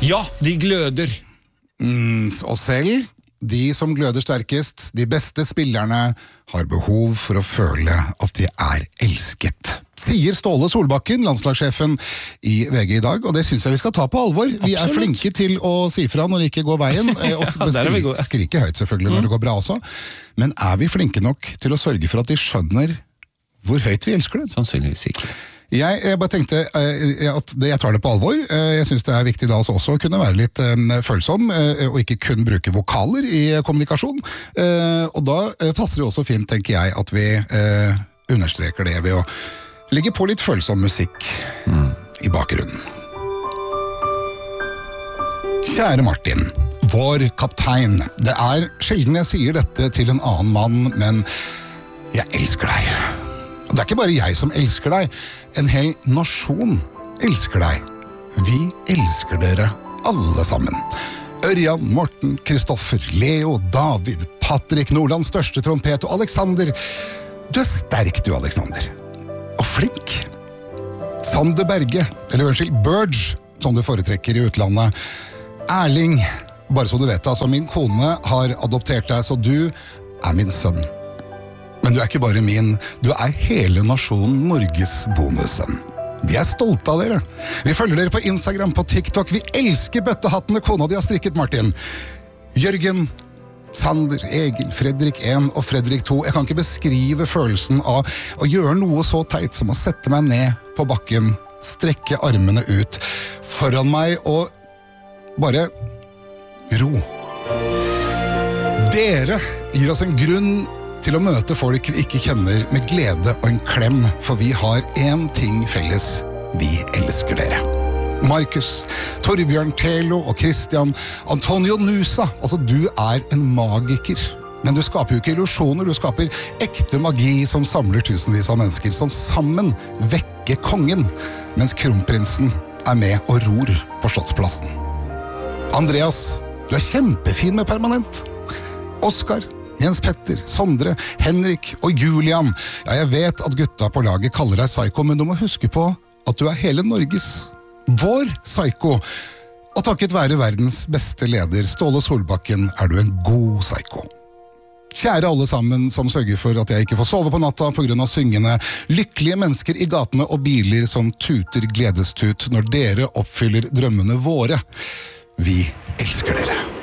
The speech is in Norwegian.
Ja, de gløder. Og selv, de som gløder sterkest, de beste spillerne, har behov for å føle at de er elsket. Sier Ståle Solbakken, landslagssjefen i VG i dag, og det synes jeg vi skal ta på alvor. Vi er flinke til å si fra når det ikke går veien, og skrike høyt selvfølgelig når det går bra også. Men er vi flinke nok til å sørge for at de skjønner hvor høyt vi elsker dem? Sannsynligvis ikke. Jeg bare tenkte at jeg tar det på alvor. Jeg synes det er viktig da også å kunne være litt følsom, og ikke kun bruke vokaler i kommunikasjon. Og da passer det også fint, tenker jeg, at vi understreker det ved å legge på litt følsom musikk i bakgrunnen. Kjære Martin, vår kaptein. Det er sjelden jeg sier dette til en annen mann, men jeg elsker deg. Det er ikke bare jeg som elsker deg, en hel nasjon elsker deg. Vi elsker dere alle sammen. Ørjan, Morten, Kristoffer, Leo, David, Patrick, Nordlands største trompet og Alexander. Du er sterk du, Alexander. Og flink. Sander Berge, eller unnskyld, Burge, som du foretrekker i utlandet. Erling, bare så du vet, altså min kone har adoptert deg, så du er min sønn. Men du er ikke bare min, du er hele nasjonen Norges bonussønn. Vi er stolte av dere. Vi følger dere på Instagram, på TikTok. Vi elsker bøttehattene kona de har strikket, Martin. Jørgen, Sander, Egil, Fredrik 1 og Fredrik 2. Jeg kan ikke beskrive følelsen av å gjøre noe så teit som å sette meg ned på bakken, strekke armene ut foran meg og bare ro. Dere gir oss en grunn til å møte folk vi ikke kjenner med glede og en klem, for vi har en ting felles. Vi elsker dere. Markus, Torbjørn, Telo og Christian, Antonio Nusa, altså du er en magiker. Men du skaper jo ikke illusjoner, du skaper ekte magi som samler tusenvis av mennesker, som sammen vekker kongen, mens kronprinsen er med og ror på Slottsplassen. Andreas, du er kjempefin med permanent. Oskar, Jens Petter, Sondre, Henrik og Julian. Ja, jeg vet at gutta på laget kaller deg psycho, men du må huske på at du er hele Norges, vår psycho. Og takket være verdens beste leder, Ståle Solbakken, er du en god psycho. Kjære alle sammen som sørger for at jeg ikke får sove på natta på grunn av syngende, lykkelige mennesker i gatene og biler som tuter gledestut når dere oppfyller drømmene våre. Vi elsker dere.